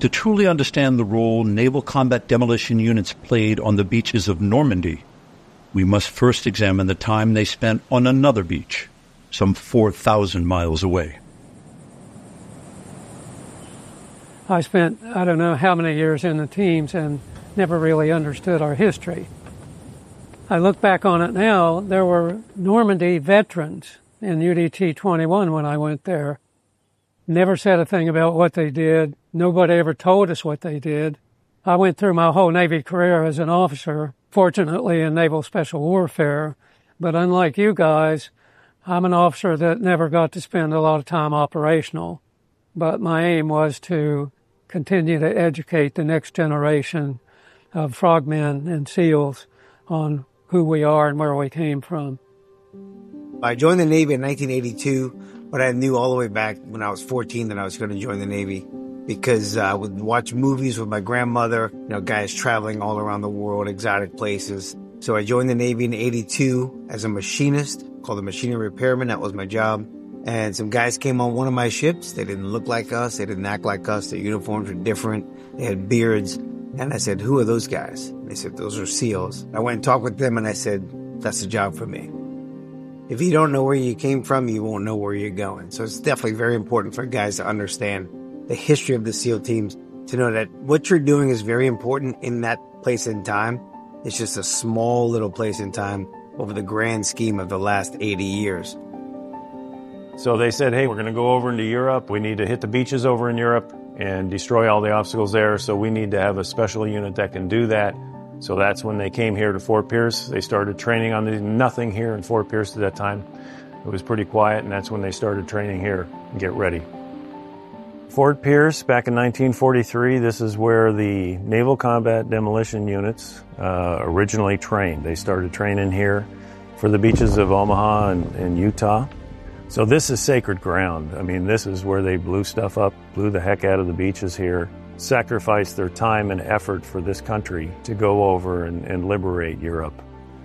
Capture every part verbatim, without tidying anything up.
To truly understand the role naval combat demolition units played on the beaches of Normandy, we must first examine the time they spent on another beach, some four thousand miles away. I spent, I don't know how many years in the teams and never really understood our history. I look back on it now, there were Normandy veterans in U D T twenty-one when I went there. Never said a thing about what they did. Nobody ever told us what they did. I went through my whole Navy career as an officer, fortunately in Naval Special Warfare. But unlike you guys, I'm an officer that never got to spend a lot of time operational. But my aim was to continue to educate the next generation of frogmen and SEALs on who we are and where we came from. I joined the Navy in nineteen eighty-two, but I knew all the way back when I was fourteen that I was going to join the Navy because uh, I would watch movies with my grandmother, you know, guys traveling all around the world, exotic places. So I joined the Navy in eighty-two as a machinist called a machinery repairman. That was my job. And some guys came on one of my ships. They didn't look like us. They didn't act like us. Their uniforms were different. They had beards. And I said, who are those guys? And they said, those are SEALs. I went and talked with them and I said, that's the job for me. If you don't know where you came from, you won't know where you're going. So it's definitely very important for guys to understand the history of the SEAL teams, to know that what you're doing is very important in that place in time. It's just a small little place in time over the grand scheme of the last eighty years. So they said, hey, we're going to go over into Europe. We need to hit the beaches over in Europe and destroy all the obstacles there. So we need to have a special unit that can do that. So that's when they came here to Fort Pierce. They started training on the, nothing here in Fort Pierce at that time. It was pretty quiet, and that's when they started training here and get ready. Fort Pierce, back in nineteen forty-three, this is where the Naval Combat Demolition Units uh, originally trained. They started training here for the beaches of Omaha and, and Utah. So this is sacred ground. I mean, this is where they blew stuff up, blew the heck out of the beaches here, sacrificed their time and effort for this country to go over and, and liberate Europe.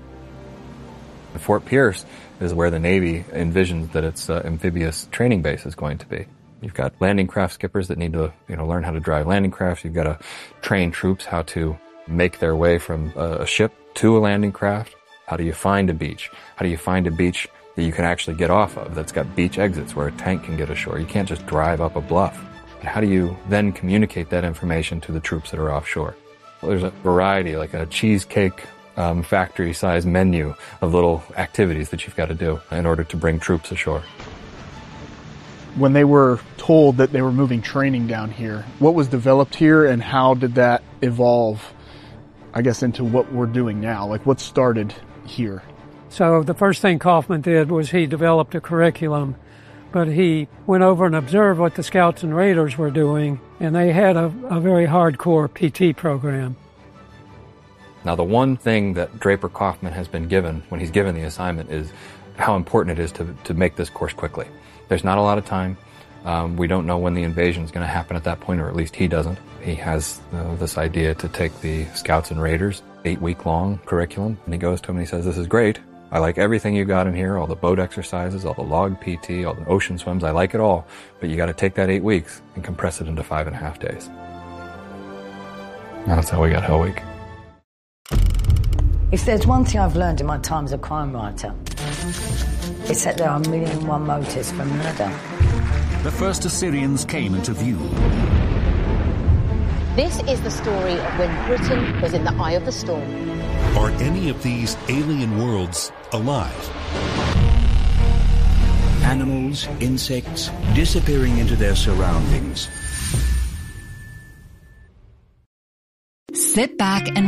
Fort Pierce is where the Navy envisions that its uh, amphibious training base is going to be. You've got landing craft skippers that need to, you know, learn how to drive landing crafts. You've got to train troops how to make their way from a ship to a landing craft. How do you find a beach? How do you find a beach that you can actually get off of, that's got beach exits where a tank can get ashore? You can't just drive up a bluff. How do you then communicate that information to the troops that are offshore? Well, there's a variety, like a cheesecake um, factory-sized menu of little activities that you've got to do in order to bring troops ashore. When they were told that they were moving training down here, what was developed here and how did that evolve, I guess, into what we're doing now? Like, what started here? So the first thing Kaufman did was he developed a curriculum, but he went over and observed what the Scouts and Raiders were doing, and they had a, a very hardcore P T program. Now, the one thing that Draper Kaufman has been given when he's given the assignment is how important it is to, to make this course quickly. There's not a lot of time. Um, we don't know when the invasion is going to happen at that point, or at least he doesn't. He has uh, this idea to take the Scouts and Raiders, eight-week-long curriculum, and he goes to him and he says, this is great. I like everything you got in here, all the boat exercises, all the log P T, all the ocean swims. I like it all, but you got to take that eight weeks and compress it into five and a half days. And that's how we got Hell Week. If there's one thing I've learned in my time as a crime writer, it's that there are a million and one motives for murder. The first Assyrians came into view. This is the story of when Britain was in the eye of the storm. Are any of these alien worlds alive? Animals, insects, disappearing into their surroundings. Sit back and